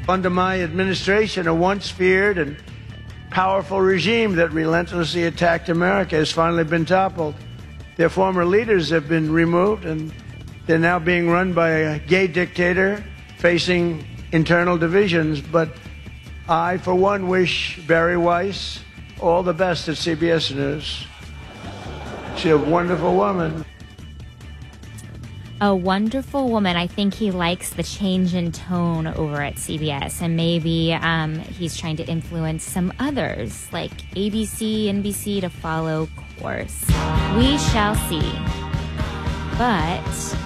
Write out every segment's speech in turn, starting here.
Under my administration, a once feared and powerful regime that relentlessly attacked America has finally been toppled. Their former leaders have been removed, and they're now being run by a gay dictator facing internal divisions. But I, for one, wish Barry Weiss all the best at CBS News. She's a wonderful woman. A wonderful woman. I think he likes the change in tone over at CBS, and maybe he's trying to influence some others like ABC, NBC to follow course. We shall see. But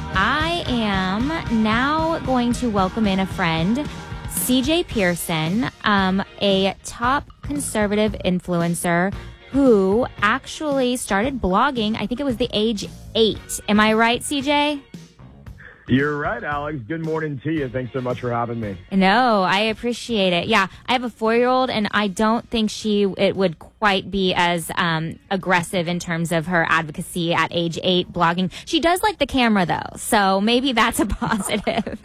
I am now going to welcome in a friend, CJ Pearson, a top conservative influencer who actually started blogging, I think it was the age 8. Am I right, CJ? You're right, Alex. Good morning to you. Thanks so much for having me. No, I appreciate it. Yeah, I have a 4-year-old, and I don't think it would quite be as aggressive in terms of her advocacy at age 8 blogging. She does like the camera, though, so maybe that's a positive.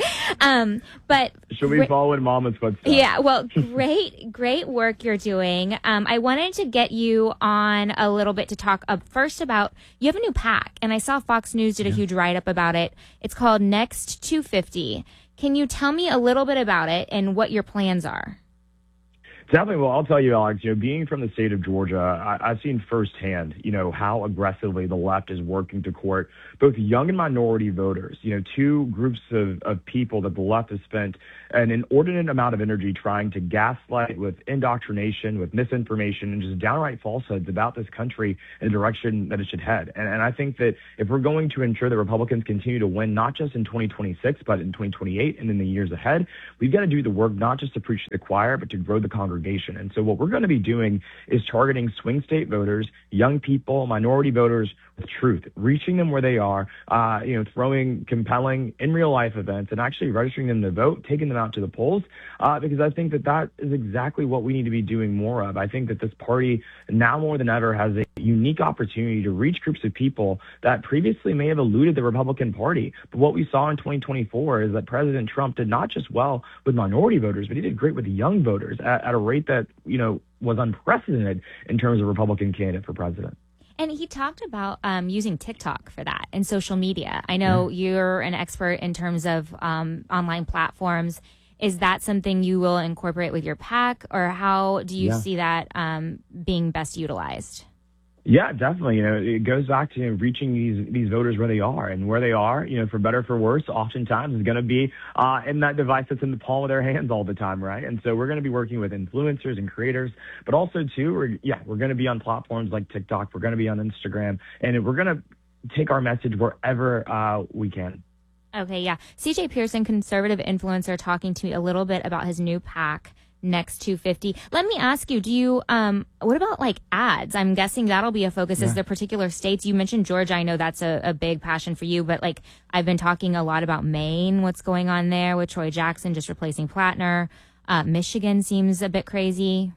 But she'll be following Mama's footsteps. Yeah, well, great work you're doing. I wanted to get you on a little bit to talk first about, you have a new PAC, and I saw Fox News did a huge write-up about it. It's called Next 250. Can you tell me a little bit about it and what your plans are? Definitely. Well, I'll tell you, Alex, being from the state of Georgia, I've seen firsthand, how aggressively the left is working to court both young and minority voters, two groups of people that the left has spent an inordinate amount of energy trying to gaslight with indoctrination, with misinformation, and just downright falsehoods about this country in the direction that it should head. And I think that if we're going to ensure that Republicans continue to win, not just in 2026, but in 2028 and in the years ahead, we've got to do the work not just to preach to the choir, but to grow the congregation. And so what we're going to be doing is targeting swing state voters, young people, minority voters with truth, reaching them where they are, throwing compelling in real life events and actually registering them to vote, taking them out to the polls, because I think that is exactly what we need to be doing more of. I think that this party now more than ever has a unique opportunity to reach groups of people that previously may have eluded the Republican Party. But what we saw in 2024 is that President Trump did not just well with minority voters, but he did great with young voters at a rate that, was unprecedented in terms of Republican candidate for president. And he talked about using TikTok for that and social media. I know you're an expert in terms of online platforms. Is that something you will incorporate with your PAC, or how do you see that being best utilized? Yeah, definitely. It goes back to reaching these voters where they are, and where they are, for better or for worse, oftentimes is going to be in that device that's in the palm of their hands all the time, right? And so we're going to be working with influencers and creators, but also too, we're going to be on platforms like TikTok, we're going to be on Instagram, and we're going to take our message wherever we can. Okay, yeah. CJ Pearson, conservative influencer, talking to me a little bit about his new PAC, Next 250. Let me ask you, what about like ads? I'm guessing that'll be a focus. Is there particular states? You mentioned Georgia. I know that's a big passion for you, but like I've been talking a lot about Maine, what's going on there with Troy Jackson just replacing Plattner. Michigan seems a bit crazy.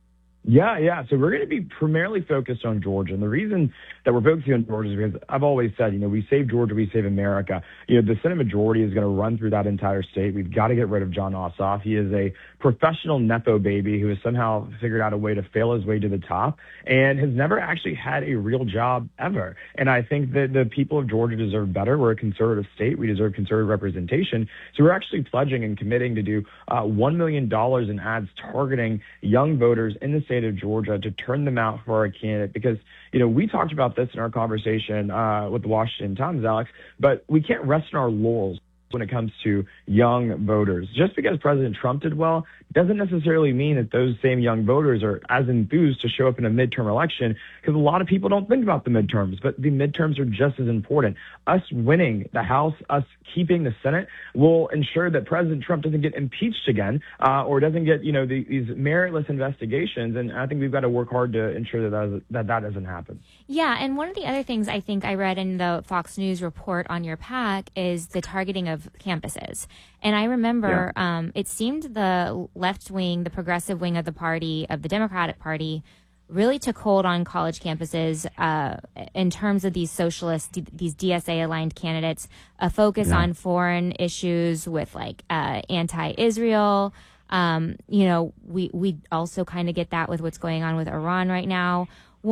Yeah. So we're going to be primarily focused on Georgia. And the reason that we're focusing on Georgia is because I've always said, we save Georgia, we save America. The Senate majority is going to run through that entire state. We've got to get rid of Jon Ossoff. He is a professional Nepo baby who has somehow figured out a way to fail his way to the top and has never actually had a real job ever. And I think that the people of Georgia deserve better. We're a conservative state. We deserve conservative representation. So we're actually pledging and committing to do $1 million in ads targeting young voters in the state of Georgia to turn them out for our candidate. Because, we talked about this in our conversation with the Washington Times, Alex, but we can't rest on our laurels when it comes to young voters. Just because President Trump did well doesn't necessarily mean that those same young voters are as enthused to show up in a midterm election, because a lot of people don't think about the midterms, but the midterms are just as important. Us winning the House, us keeping the Senate will ensure that President Trump doesn't get impeached again or doesn't get, these meritless investigations. And I think we've got to work hard to ensure that doesn't happen. Yeah. And one of the other things I think I read in the Fox News report on your PAC is the targeting of campuses. And I remember it seemed the left wing, the progressive wing of the party, of the Democratic Party, really took hold on college campuses in terms of these socialist, these DSA-aligned candidates, a focus on foreign issues with like anti-Israel, We also kind of get that with what's going on with Iran right now.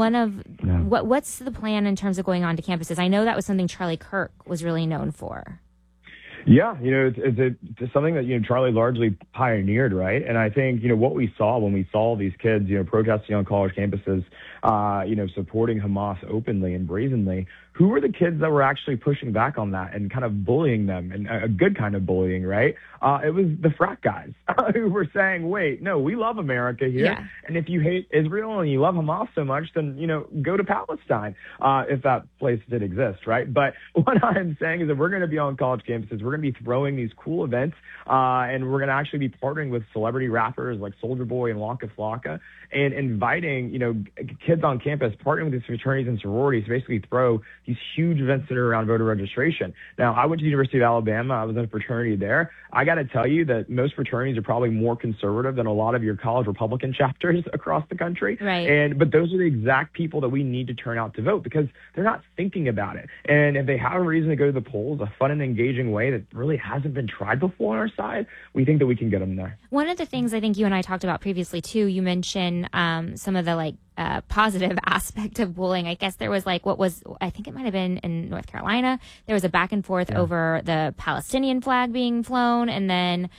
What's the plan in terms of going on to campuses? I know that was something Charlie Kirk was really known for. Yeah, it's something that, Charlie largely pioneered, right? And I think, what we saw when we saw these kids, protesting on college campuses, supporting Hamas openly and brazenly, who were the kids that were actually pushing back on that and kind of bullying them, and a good kind of bullying, right? It was the frat guys who were saying, wait, no, we love America here. Yeah. And if you hate Israel and you love Hamas so much, then, go to Palestine, if that place did exist, right? But what I'm saying is that we're going to be on college campuses. We're going to be throwing these cool events, and we're going to actually be partnering with celebrity rappers like Soulja Boy and Waka Flocka, and inviting, kids on campus, partnering with these fraternities and sororities to basically throw these huge events that are around voter registration. Now, I went to the University of Alabama. I was in a fraternity there. I got to tell you that most fraternities are probably more conservative than a lot of your college Republican chapters across the country. Right. But those are the exact people that we need to turn out to vote, because they're not thinking about it. And if they have a reason to go to the polls, a fun and engaging way that really hasn't been tried before on our side, we think that we can get them there. One of the things I think you and I talked about previously, too, you mentioned some of the positive aspect of bullying. I guess there was I think it might have been in North Carolina. There was a back and forth over the Palestinian flag being flown. And then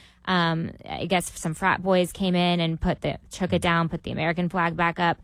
I guess some frat boys came in and took it down, put the American flag back up.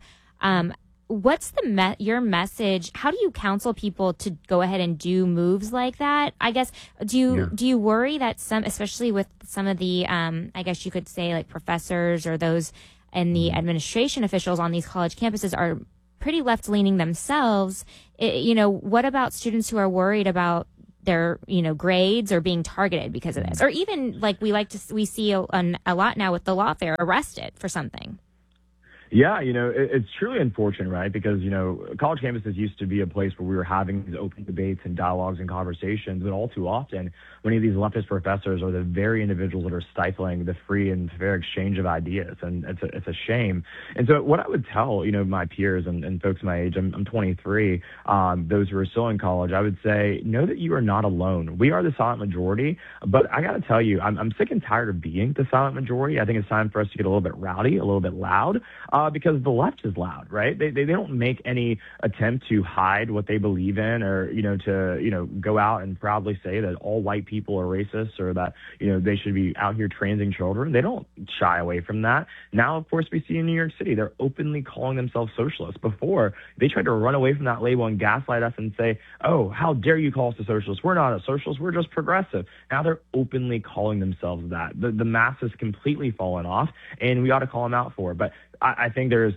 What's your message? How do you counsel people to go ahead and do moves like that? I guess, do you worry that especially with some of the, I guess you could say like professors or those and the administration officials on these college campuses are pretty left-leaning themselves? What about students who are worried about their, grades or being targeted because of this? Or even we see a lot now with the lawfare arrested for something. Yeah, it's truly unfortunate, right? Because, college campuses used to be a place where we were having these open debates and dialogues and conversations, but all too often, many of these leftist professors are the very individuals that are stifling the free and fair exchange of ideas, and it's a shame. And so what I would tell, my peers and folks my age, I'm 23, those who are still in college, I would say, know that you are not alone. We are the silent majority, but I got to tell you, I'm sick and tired of being the silent majority. I think it's time for us to get a little bit rowdy, a little bit loud, because the left is loud, right? They don't make any attempt to hide what they believe in, or, to go out and proudly say that all white people are racist, or that, they should be out here transing children. They don't shy away from that. Now, of course, we see in New York City, they're openly calling themselves socialists. Before, they tried to run away from that label and gaslight us and say, oh, how dare you call us a socialist? We're not a socialist. We're just progressive. Now they're openly calling themselves that. The mask has completely fallen off, and we ought to call them out for it. But I think there's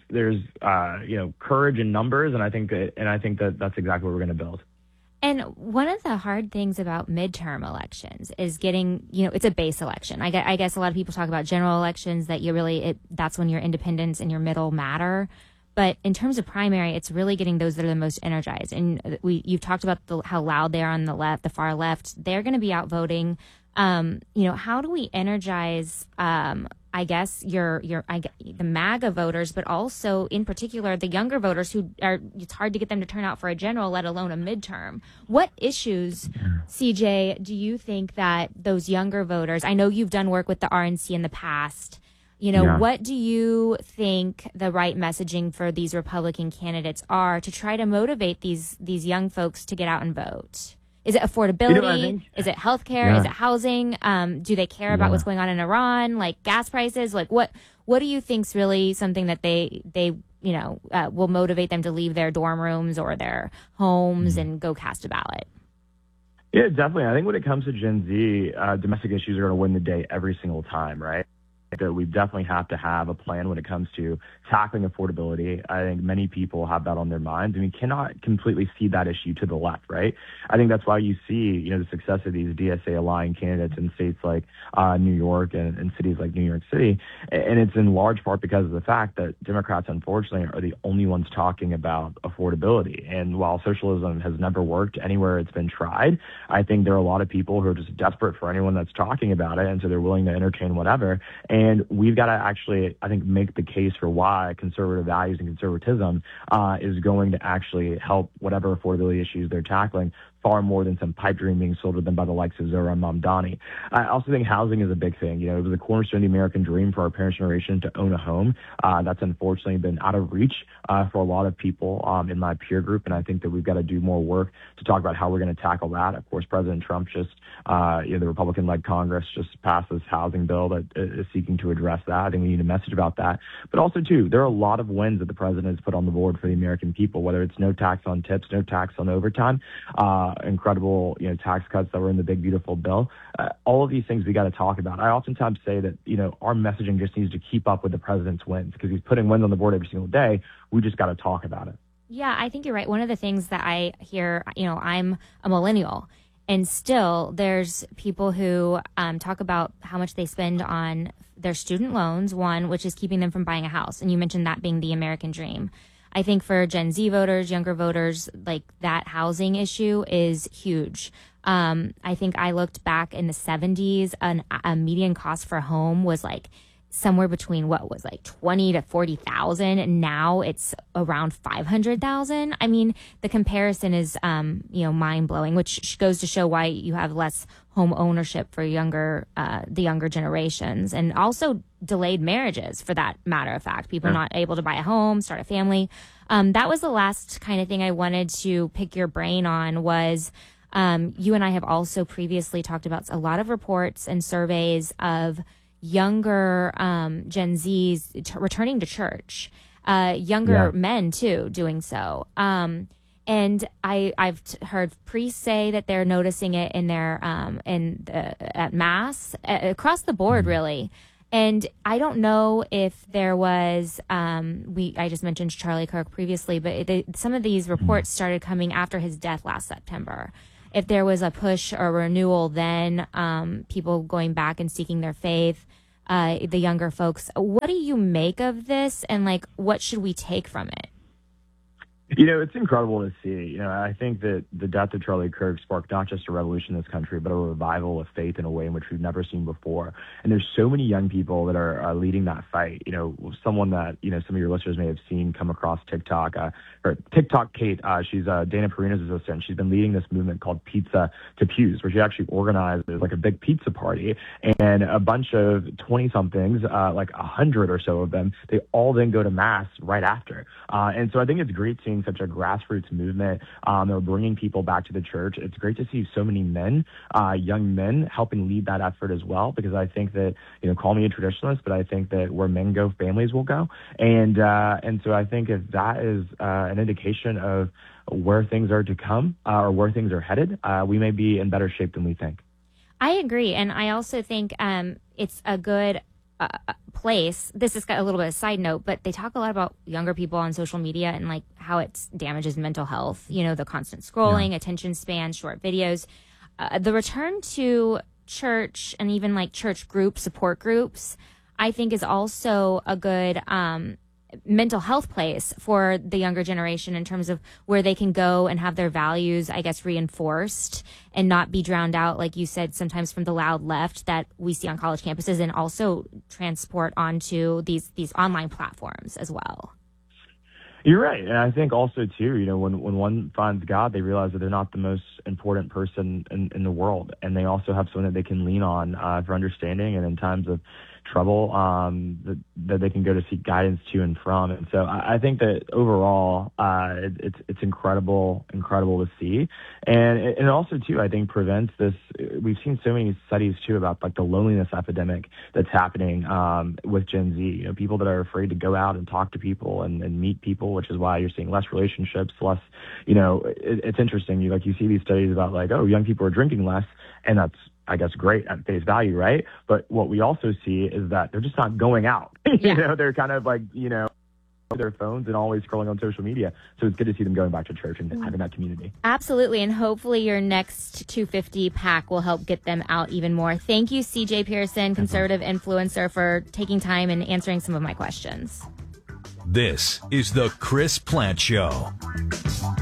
courage in numbers, and I think that that's exactly what we're going to build. And one of the hard things about midterm elections is getting, it's a base election. I guess a lot of people talk about general elections that that's when your independents and your middle matter. But in terms of primary, it's really getting those that are the most energized. And you've talked about how loud they are on the left, the far left. They're going to be out voting. How do we energize, I guess the MAGA voters, but also in particular the younger voters it's hard to get them to turn out for a general, let alone a midterm. What issues, CJ, do you think that those younger voters, I know you've done work with the RNC in the past, what do you think the right messaging for these Republican candidates are to try to motivate these young folks to get out and vote? Is it affordability? Is it healthcare? Yeah. Is it housing? Do they care about what's going on in Iran, like gas prices? Like what do you think's really something that they will motivate them to leave their dorm rooms or their homes and go cast a ballot? Yeah, definitely. I think when it comes to Gen Z, domestic issues are going to win the day every single time, right? That we definitely have to have a plan when it comes to tackling affordability. I think many people have that on their minds, and we cannot completely cede that issue to the left, right? I think that's why you see, the success of these DSA-aligned candidates in states like New York and cities like New York City. And it's in large part because of the fact that Democrats, unfortunately, are the only ones talking about affordability. And while socialism has never worked anywhere it's been tried, I think there are a lot of people who are just desperate for anyone that's talking about it, and so they're willing to entertain whatever. And we've got to actually, I think, make the case for why conservative values and conservatism is going to actually help whatever affordability issues they're tackling far more than some pipe dream being sold to them by the likes of Zohran Mamdani. I also think housing is a big thing. It was a cornerstone of the American dream for our parents' generation to own a home. That's unfortunately been out of reach for a lot of people in my peer group, and I think that we've got to do more work to talk about how we're going to tackle that. Of course, President Trump the Republican-led Congress just passed this housing bill that is seeking to address that. I think we need a message about that. But also, too, there are a lot of wins that the president has put on the board for the American people, whether it's no tax on tips, no tax on overtime, incredible tax cuts that were in the big, beautiful bill. All of these things we got to talk about. I oftentimes say that, our messaging just needs to keep up with the president's wins because he's putting wins on the board every single day. We just got to talk about it. Yeah, I think you're right. One of the things that I hear, I'm a millennial, and still there's people who talk about how much they spend on their student loans, one, which is keeping them from buying a house. And you mentioned that being the American dream. I think for Gen Z voters, younger voters, like that housing issue is huge. I think I looked back in the 70s, a median cost for a home was like somewhere between what was like 20 to 40,000, and now it's around 500,000. I mean, the comparison is mind blowing, which goes to show why you have less home ownership for the younger generations, and also delayed marriages, for that matter of fact. People not able to buy a home, start a family. That was the last kind of thing I wanted to pick your brain on was you and I have also previously talked about a lot of reports and surveys of younger Gen Zs returning to church, younger men too doing so. And I've heard priests say that they're noticing it in their at mass across the board, really. And I don't know if there was I just mentioned Charlie Kirk previously, but some of these reports started coming after his death last September. If there was a push or renewal, then people going back and seeking their faith, the younger folks. What do you make of this, and what should we take from it? It's incredible to see. I think that the death of Charlie Kirk sparked not just a revolution in this country, but a revival of faith in a way in which we've never seen before. And there's so many young people that are leading that fight. Someone that, some of your listeners may have seen come across TikTok, or TikTok Kate, she's Dana Perina's assistant. She's been leading this movement called Pizza to Pews, where she actually organizes a big pizza party, and a bunch of 20-somethings, 100 or so of them, they all then go to mass right after. And so I think it's great seeing such a grassroots movement. They're bringing people back to the church. It's great to see so many men, young men, helping lead that effort as well, because I think that, call me a traditionalist, but I think that where men go, families will go. And so I think if that is an indication of where things are to come or where things are headed, we may be in better shape than we think. I agree. And I also think it's a good place. This is a little bit of a side note, but they talk a lot about younger people on social media and how it damages mental health, the constant scrolling, attention span, short videos. The return to church and even church groups, support groups, I think is also a good mental health place for the younger generation in terms of where they can go and have their values, I guess, reinforced and not be drowned out, like you said, sometimes from the loud left that we see on college campuses, and also transport onto these online platforms as well. You're right. And I think also, too, when one finds God, they realize that they're not the most important person in the world. And they also have someone that they can lean on for understanding, and in times of trouble, that they can go to seek guidance to and from. And so I think that overall, it's incredible to see. And it also, too, I think prevents this. We've seen so many studies, too, about the loneliness epidemic that's happening with Gen Z. People that are afraid to go out and talk to people and meet people, which is why you're seeing less relationships, less, it's interesting. You see these studies about young people are drinking less, and that's, I guess, great at face value, right? But what we also see is that they're just not going out. They're kind of their phones and always scrolling on social media. So it's good to see them going back to church and having that community. Absolutely. And hopefully your next 250 pack will help get them out even more. Thank you, CJ Pearson, conservative influencer, for taking time and answering some of my questions. This is the Chris Plante Show.